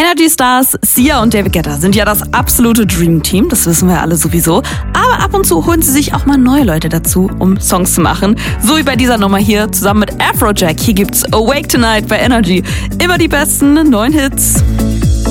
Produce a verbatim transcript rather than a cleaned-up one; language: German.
Energy Stars, Sia und David Guetta sind ja das absolute Dream Team, das wissen wir alle sowieso. Aber ab und zu holen sie sich auch mal neue Leute dazu, um Songs zu machen. So wie bei dieser Nummer hier zusammen mit Afrojack. Hier gibt's Awake Tonight bei Energy. Immer die besten neuen Hits.